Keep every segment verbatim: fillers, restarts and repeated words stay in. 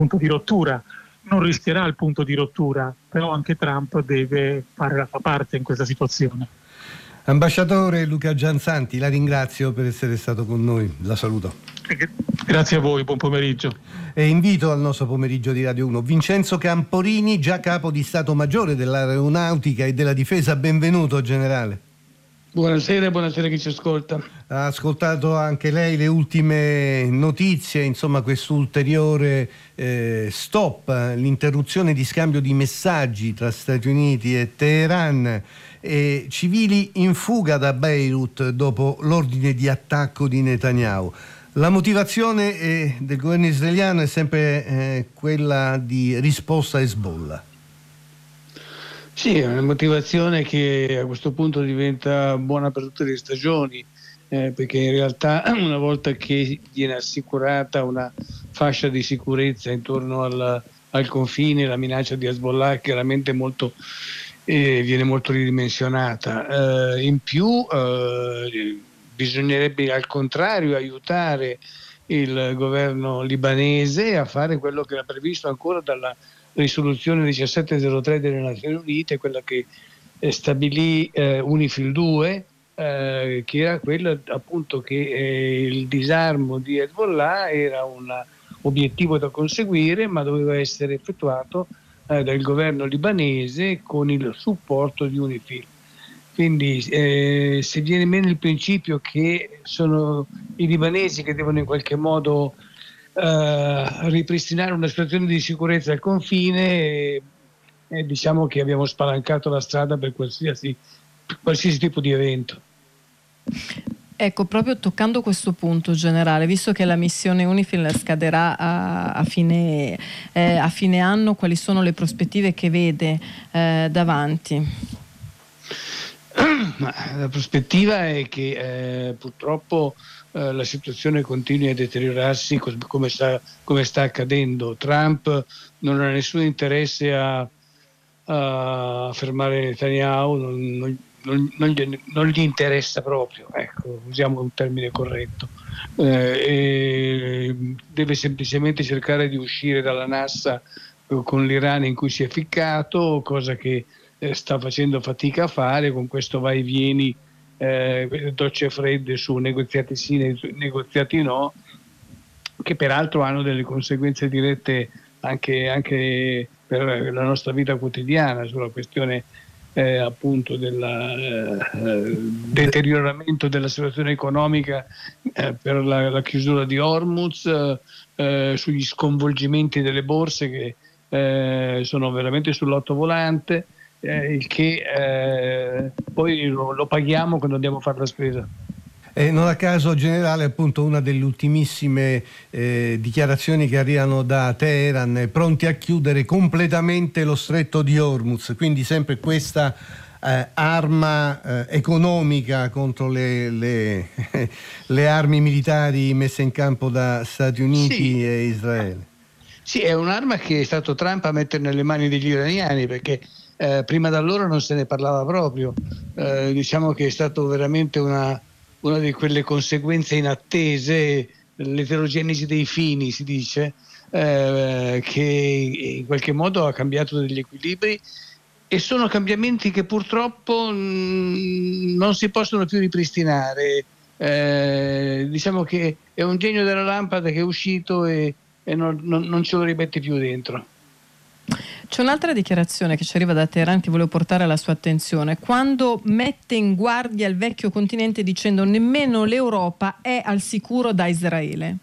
punto di rottura. Non rischierà il punto di rottura, però anche Trump deve fare la sua parte in questa situazione. Ambasciatore Luca Giansanti, la ringrazio per essere stato con noi, la saluto. Grazie a voi, buon pomeriggio. E invito al nostro pomeriggio di Radio uno Vincenzo Camporini, già capo di Stato Maggiore dell'Aeronautica e della Difesa. Benvenuto, generale. Buonasera, buonasera a chi ci ascolta. Ha ascoltato anche lei le ultime notizie, insomma questo ulteriore eh, stop, l'interruzione di scambio di messaggi tra Stati Uniti e Teheran, e civili in fuga da Beirut dopo l'ordine di attacco di Netanyahu. La motivazione eh, del governo israeliano è sempre eh, quella di risposta a Hezbollah. Sì, è una motivazione che a questo punto diventa buona per tutte le stagioni, eh, perché in realtà una volta che viene assicurata una fascia di sicurezza intorno al, al confine, la minaccia di Hezbollah chiaramente molto, eh, viene molto ridimensionata. Eh, in più eh, bisognerebbe al contrario aiutare il governo libanese a fare quello che era previsto ancora dalla risoluzione diciassette zero tre delle Nazioni Unite, quella che eh, stabilì eh, UNIFIL due, eh, che era quella appunto che eh, il disarmo di Hezbollah era un obiettivo da conseguire, ma doveva essere effettuato eh, dal governo libanese con il supporto di UNIFIL. Quindi eh, se viene meno il principio che sono i libanesi che devono in qualche modo Uh, ripristinare una situazione di sicurezza al confine, e, e diciamo che abbiamo spalancato la strada per qualsiasi, per qualsiasi tipo di evento. Ecco, proprio toccando questo punto, generale, visto che la missione UNIFIL scaderà a, a, fine, eh, a fine anno, quali sono le prospettive che vede eh, davanti? Ma la prospettiva è che eh, purtroppo Uh, la situazione continui a deteriorarsi come sta, come sta accadendo. Trump non ha nessun interesse a, a fermare Netanyahu, non, non, non, non, gli, non gli interessa proprio, ecco, usiamo un termine corretto. Uh, e deve semplicemente cercare di uscire dalla nassa uh, con l'Iran in cui si è ficcato, cosa che uh, sta facendo fatica a fare con questo vai e vieni, Eh, docce fredde su negoziati sì, negoziati no, che peraltro hanno delle conseguenze dirette anche, anche per la nostra vita quotidiana, sulla questione eh, appunto del eh, deterioramento della situazione economica eh, per la, la chiusura di Hormuz, eh, sugli sconvolgimenti delle borse che eh, sono veramente sull'ottovolante. Eh, il che eh, poi lo, lo paghiamo quando andiamo a fare la spesa. E non a caso, generale, appunto una delle ultimissime eh, dichiarazioni che arrivano da Teheran, pronti a chiudere completamente lo stretto di Hormuz, quindi sempre questa eh, arma eh, economica contro le, le, le armi militari messe in campo da Stati Uniti sì. e Israele. Sì, è un'arma che è stato Trump a mettere nelle mani degli iraniani, perché Eh, prima da allora non se ne parlava proprio, eh, diciamo che è stato veramente una, una di quelle conseguenze inattese, l'eterogenesi dei fini si dice, eh, che in qualche modo ha cambiato degli equilibri, e sono cambiamenti che purtroppo mh, non si possono più ripristinare. Eh, diciamo che è un genio della lampada che è uscito e, e non, non, non ce lo rimette più dentro. C'è un'altra dichiarazione che ci arriva da Teheran che volevo portare alla sua attenzione, quando mette in guardia il vecchio continente dicendo nemmeno l'Europa è al sicuro da Israele.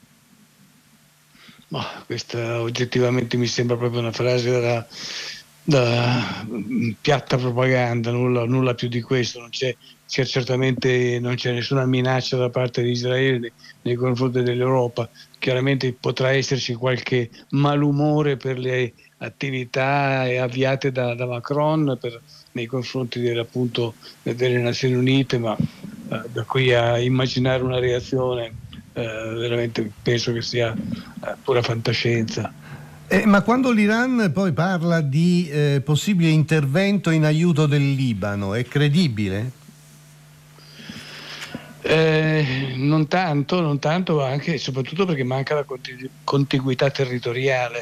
Oh, questa oggettivamente mi sembra proprio una frase da, da piatta propaganda, nulla, nulla più di questo. Non c'è, c'è certamente non c'è nessuna minaccia da parte di Israele nei, nei confronti dell'Europa. Chiaramente potrà esserci qualche malumore per le attività avviate da, da Macron per, nei confronti del, appunto, delle Nazioni Unite, ma eh, da qui a immaginare una reazione eh, veramente penso che sia eh, pura fantascienza. Eh, ma quando l'Iran poi parla di eh, possibile intervento in aiuto del Libano, è credibile? Eh, non tanto, non tanto, anche e soprattutto perché manca la contiguità territoriale.